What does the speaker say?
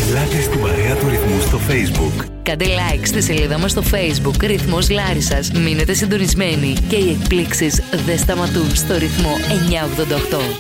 Πλάκα στην παρέα του Ρυθμού στο Facebook. Κάντε like στη σελίδα μας στο Facebook Ρυθμός Λάρισσας. Μείνετε συντονισμένοι και οι εκπλήξεις δεν σταματούν στο Ρυθμό 988.